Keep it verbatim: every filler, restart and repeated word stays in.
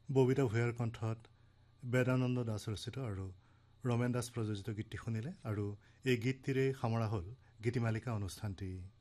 ববিতা ভূঞাৰ কণ্ঠত বেদানন্দ দাস ৰচিত আৰু ৰমেন দাস প্ৰযোজিত গীতটি শুনিলে আৰু এই গীতটিৰে সামৰা হ'ল গীতিমালিকা অনুষ্ঠানটি।